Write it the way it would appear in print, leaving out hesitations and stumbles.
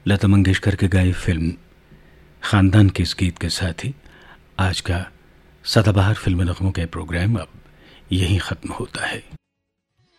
लता मंगेशकर के गाई फिल्म खानदान के इस गीत के साथ ही आज का सदाबहार फिल्म नगमों का प्रोग्राम अब यहीं ख़त्म होता है।